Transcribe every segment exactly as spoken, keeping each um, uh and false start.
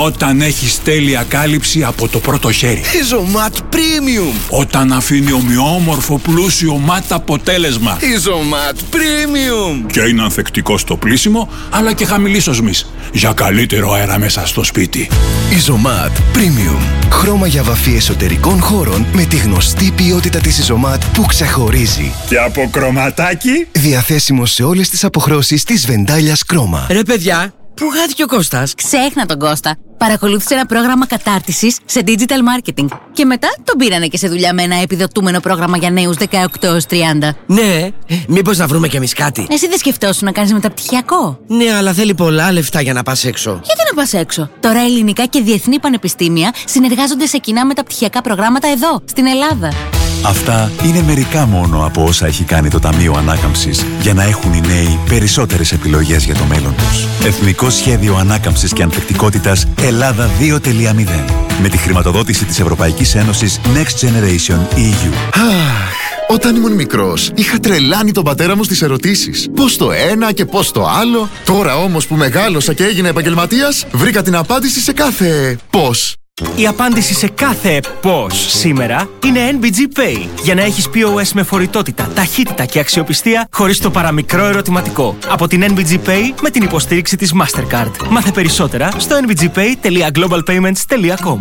Όταν έχεις τέλεια κάλυψη από το πρώτο χέρι. Ιζωμάτ Premium. Όταν αφήνει ομοιόμορφο πλούσιο ματ αποτέλεσμα. Ιζωμάτ Premium. Και είναι ανθεκτικό στο πλύσιμο, αλλά και χαμηλής οσμής. Για καλύτερο αέρα μέσα στο σπίτι. Ιζωμάτ Premium. Χρώμα για βαφή εσωτερικών χώρων με τη γνωστή ποιότητα της Ιζωμάτ που ξεχωρίζει. Και από κρωματάκι. Διαθέσιμο σε όλες τις αποχρώσεις της Βεντάλιας Κρόμα. Ρε παιδιά, πού χάθηκε ο Κώστας? Ξέχνα τον Κώστα. Παρακολούθησε ένα πρόγραμμα κατάρτισης σε digital marketing. Και μετά τον πήρανε και σε δουλειά με ένα επιδοτούμενο πρόγραμμα για νέους δεκαοκτώ έως τριάντα. Ναι, μήπως να βρούμε κι εμείς κάτι? Εσύ δεν σκεφτόσουν να κάνεις μεταπτυχιακό? Ναι, αλλά θέλει πολλά λεφτά για να πας έξω. Γιατί να πας έξω? Τώρα ελληνικά και διεθνή πανεπιστήμια συνεργάζονται σε κοινά μεταπτυχιακά προγράμματα εδώ, στην Ελλάδα. Αυτά είναι μερικά μόνο από όσα έχει κάνει το Ταμείο Ανάκαμψης για να έχουν οι νέοι περισσότερες επιλογές για το μέλλον τους. Εθνικό Σχέδιο Ανάκαμψης και Ανθεκτικότητας Ελλάδα δύο κόμμα μηδέν. Με τη χρηματοδότηση της Ευρωπαϊκής Ένωσης Next Generation ι γιου. Αχ, όταν ήμουν μικρός, είχα τρελάνει τον πατέρα μου στις ερωτήσεις. Πώς το ένα και πώς το άλλο. Τώρα όμως που μεγάλωσα και έγινα επαγγελματίας, βρήκα την απάντηση σε κάθε πώς. Η απάντηση σε κάθε πώς σήμερα είναι εν μπι τζι Pay. Για να έχεις πι ο ες με φορητότητα, ταχύτητα και αξιοπιστία χωρίς το παραμικρό ερωτηματικό. Από την εν μπι τζι Pay με την υποστήριξη της Mastercard. Μάθε περισσότερα στο εν μπι τζι pay τελεία global payments τελεία com.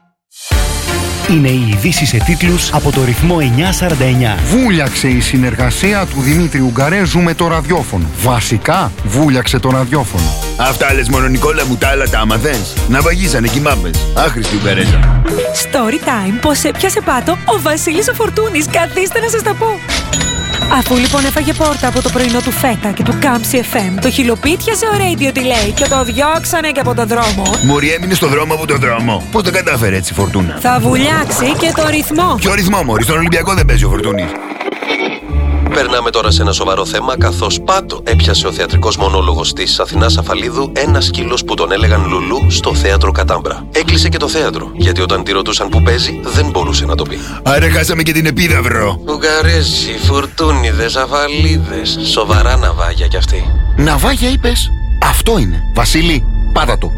Είναι οι ειδήσεις σε τίτλους από το ρυθμό εννιακόσια σαράντα εννιά. Βούλιαξε η συνεργασία του Δημήτρη Ουγγαρέζου με το ραδιόφωνο. Βασικά, βούλιαξε το ραδιόφωνο. Αυτά λες μόνο, Νικόλα μου, τα άλλα τα αμαθές. Να βαγίσανε κι μάπες. Άχρηστη Ουγγαρέζα. Story time, πως έπιασε πάτο ο Βασίλης ο Φορτούνης. Καθίστε να σας τα πω. Αφού λοιπόν έφαγε πόρτα από το πρωινό του φέτα και του Κάμψη εφ εμ, το χιλοπίτιασε ο Radio Delay και το διώξανε και από το δρόμο. Μωρή, έμεινε στο δρόμο από το δρόμο. Πώς το κατάφερε έτσι, Φορτούνα? Θα βουλιάξει και το ρυθμό. Ποιο ρυθμό, Μωρή? Στον Ολυμπιακό δεν παίζει ο Φορτούνης. Περνάμε τώρα σε ένα σοβαρό θέμα, καθώς πάτο έπιασε ο θεατρικός μονόλογος της Αθηνάς Αφαλίδου ένα σκύλος που τον έλεγαν Λουλού στο θέατρο Κατάμπρα. Έκλεισε και το θέατρο, γιατί όταν τη ρωτούσαν που παίζει, δεν μπορούσε να το πει. Άρα χάσαμε και την επίδαυρο. Ουγγαρέζοι, Φουρτούνιδες, Αφαλίδες. Σοβαρά ναυάγια κι αυτοί. Ναυάγια είπες? Αυτό είναι. Βασίλη, πάτα το.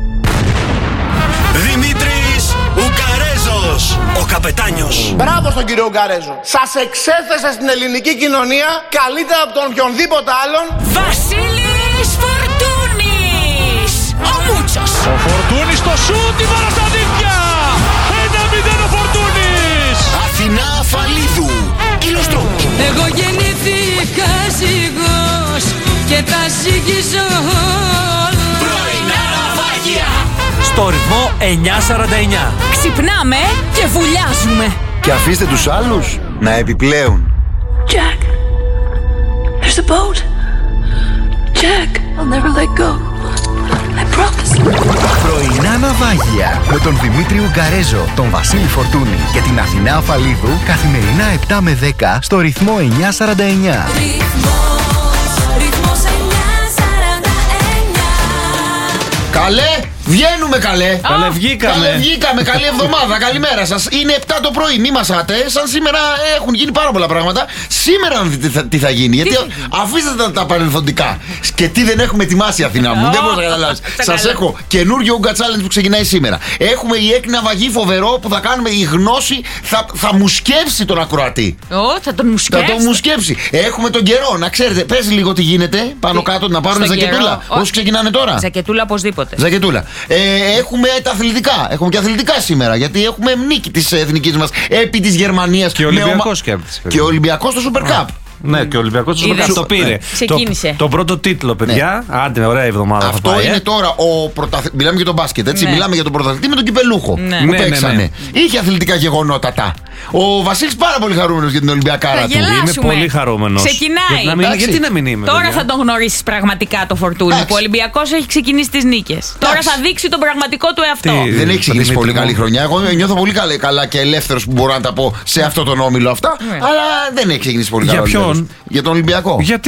Δημήτρης Ουγγαρέζος, ο καπετάνιος. Μπράβο στον κύριο Ουγγαρέζο. Σας εξέθεσε στην ελληνική κοινωνία καλύτερα από τον οποιονδήποτε άλλον. Βασίλης Φορτούνης, ο Μούτσος. Ο Φορτούνης το σούτ, η βάρα στα δίχτυα. ένα μηδέν ο Φορτούνης. Αθηνά Αφαλίδου, Ηλωστρό. Εγώ γεννήθηκα ζυγός και θα ζυγίζω όλο. Πρωινά ναυάγια. Στο ρυθμό εννιακόσια σαράντα εννιά. Ξυπνάμε και βουλιάζουμε. Και αφήστε τους άλλους να επιπλέουν. Jack, there's a boat. Jack, I'll never let go. I promise. Πρωινά ναυάγια με τον Δημήτρη Ουγγαρέζο, τον Βασίλη Φορτούνη και την Αθηνά Αφαλίδου καθημερινά επτά με δέκα στο ρυθμό εννιακόσια σαράντα εννιά. Καλέ, βγαίνουμε καλέ. Καλέ, βγήκαμε. Καλέ, βγήκαμε. Καλή εβδομάδα. Καλημέρα σας. Είναι επτά το πρωί. Μη μασάτε. Σαν σήμερα έχουν γίνει πάρα πολλά πράγματα. Σήμερα να δείτε τι θα γίνει. Γιατί αφήστε τα, τα παρελθοντικά. Και τι δεν έχουμε ετοιμάσει, Αθηνά μου. Δεν μπορώ να καταλάβεις. Σας έχω καινούριο Ουγγα Challenge που ξεκινάει σήμερα. Έχουμε η έκνα βαγή φοβερό που θα κάνουμε. Η γνώση θα, θα μου σκέψει τον ακροατή. Ω, θα τον μου σκέψει. Θα τον μου σκέψει. Έχουμε τον καιρό, να ξέρετε. Πες λίγο τι γίνεται πάνω κάτω να πάρουμε ζακετούλα. Όσοι ξεκινάνε τώρα. Ζακετούλα οπωσδήποτε. Ζακετούλα. Ε, έχουμε τα αθλητικά. Έχουμε και αθλητικά σήμερα. Γιατί έχουμε νίκη της εθνικής μας επί της Γερμανίας. Και ο Ολυμπιακός και, και ο Ολυμπιακός στο Super Cup. Ναι, και ο Ολυμπιακός στο Super Cup το πήρε. Ξεκίνησε. Το, το πρώτο τίτλο, παιδιά. Ναι. Άντε, ωραία εβδομάδα. Αυτό πάει, είναι ε. τώρα ο πρωταθλητής. Μιλάμε για τον μπάσκετ, έτσι. Ναι. Μιλάμε για τον πρωταθλητή με τον κυπελούχο. Ναι. Που ναι, παίξανε. Ναι, ναι. Είχε αθλητικά γεγονότατα. Ο Βασίλης πάρα πολύ χαρούμενος για την Ολυμπιακάρα του. Είναι πολύ χαρούμενος. Ξεκινάει. Για να μην, γιατί να μην είμαι. Τώρα παιδιά. θα τον γνωρίσεις πραγματικά το Φορτούνι. Που ο Ολυμπιακός έχει ξεκινήσει τις νίκες. Τώρα θα δείξει τον πραγματικό του εαυτό. Τι, δεν έχει ξεκινήσει πολύ καλή χρονιά. Εγώ νιώθω πολύ καλά, καλά και ελεύθερος που μπορώ να τα πω σε αυτό τον όμιλο αυτά. Ναι. Αλλά δεν έχει ξεκινήσει πολύ καλά. Για ποιον? Για τον Ολυμπιακό. Γιατί?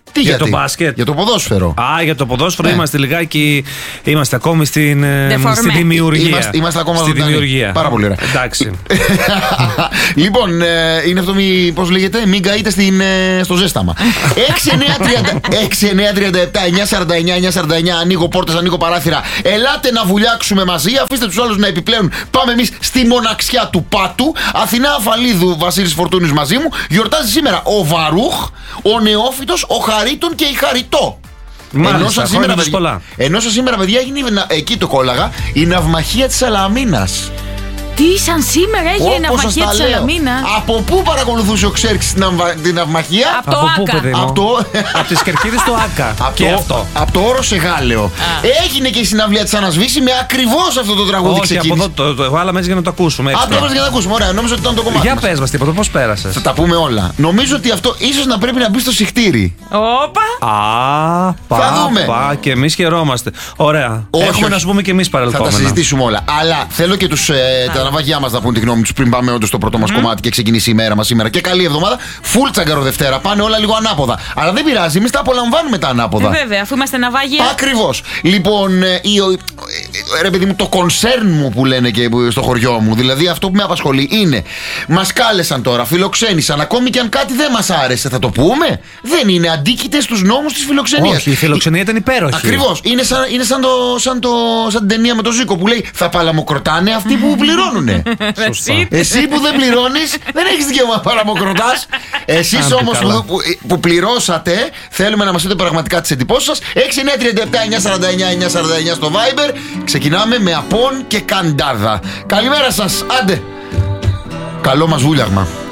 Τι, για γιατί? το μπάσκετ. Για το ποδόσφαιρο. Α, για το ποδόσφαιρο Ναι. είμαστε λιγάκι. Είμαστε ακόμη στην, ε, Δεφορμέ. στη δημιουργία. Είμαστε, είμαστε ακόμα στη ζωντανοί. δημιουργία. Πάρα πολύ ωραία. Εντάξει. Λοιπόν, ε, είναι αυτό, μη, πώς λέγεται, μην καείτε στην, ε, στο ζέσταμα. έξι εννιά τριάντα επτά εννιά σαράντα εννιά εννιά σαράντα εννιά. Ανοίγω πόρτες, ανοίγω παράθυρα. Ελάτε να βουλιάξουμε μαζί. Αφήστε τους άλλους να επιπλέουν. Πάμε εμείς στη μοναξιά του Πάτου. Αθηνά Αφαλίδου, Βασίλης Φορτούνης μαζί μου. Γιορτάζει σήμερα ο Βαρούχ, ο Νεόφυτος, ο Χαρίτων και η Χαριτό. Μάλιστα, Ενώ σας σήμερα, παιδιά, πολλά. ενώ σας σήμερα, παιδιά, έγινε η να- εκεί το κόλλαγα, η ναυμαχία της Σαλαμίνας. Τι, σαν σήμερα έγινε η Όπως σας ναυμαχία τα της λέω. Σαλαμίνα. Από πού παρακολουθούσε ο Ξέρξης την, ναυμα- την ναυμαχία? Από το Από πού, Άκα. παιδί μου? Από το, Από τις Κερκίδες στο Άκα. από Και το, αυτό. από το όρο Σεγάλεο. Έγινε και η συναυλία της Ανασβήση με ακριβώς αυτό το τραγούδι. Όχι, από ξεκίνησε. εδώ το, το βάλαμε έτσι για να το ακούσουμε. Έτσι Α, το τώρα. έβαλες για να ακούσουμε. Ωραία, νόμιζα ότι ήταν το κομμάτι Για μας. πες μας τίποτα, πώς πέρασες? Θα τα πούμε όλα. Νομίζω ότι αυτό ίσως να πρέπει να μπει στο συχτήρι. Όπα. Α, πα, Θα δούμε. πα, και εμείς χαιρόμαστε. Ωραία. Όχι, Έχουμε όχι. να σου πούμε και εμείς Θα τα παρελθόμενα. συζητήσουμε όλα. Αλλά θέλω και τους, ε, τα ναυαγιά μας να πούν τη γνώμη τους πριν πάμε όντως στο πρώτο μας κομμάτι και ξεκινήσει η μέρα μας σήμερα. Και καλή εβδομάδα. Φουλ τσαγκαρο Δευτέρα. Πάνε όλα λίγο ανάποδα. Αλλά δεν πειράζει, εμείς τα απολαμβάνουμε τα ανάποδα. Ε, βέβαια, αφού είμαστε ναυάγια. Ακριβώς. Λοιπόν, ε, η, ο- ε, ρε παιδί μου, το concern μου που λένε και στο χωριό μου, δηλαδή αυτό που με απασχολεί είναι, μας κάλεσαν τώρα, φιλοξένησαν, ακόμη και αν κάτι δεν μας άρεσε, θα το πούμε. Δεν είναι αντίκειτες στους νόμους της φιλοξενίας. Όχι, η φιλοξενία ήταν υπέροχη. Ακριβώς. Είναι, σαν, είναι σαν, το, σαν, το, σαν την ταινία με τον Ζήκο που λέει θα παλαμοκροτάνε αυτοί που πληρώνουνε. Σωστά. Εσύ που δεν πληρώνεις, δεν έχεις δικαίωμα να παραμοκροτάς. Εσείς Άντε όμως καλά. που, που, που πληρώσατε, θέλουμε να μας πείτε πραγματικά τις εντυπώσεις σας. έξι εννιά τριάντα επτά εννιά σαράντα εννιά εννιά σαράντα εννιά στο Viber. Ξεκινάμε με Απόν και Καντάδα. Καλημέρα σας. Άντε. Καλό μας βούλιαγμα.